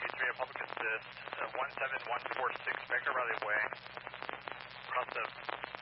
923 public assist, 17146 Baker Riley Way, across the